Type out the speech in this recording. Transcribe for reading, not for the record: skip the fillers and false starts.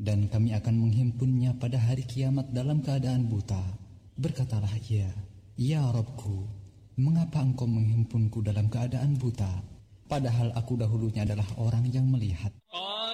dan kami akan menghimpunnya pada hari kiamat dalam keadaan buta. Berkatalah ia, Ya Rabbku, mengapa engkau menghimpunku dalam keadaan buta, padahal aku dahulunya adalah orang yang melihat.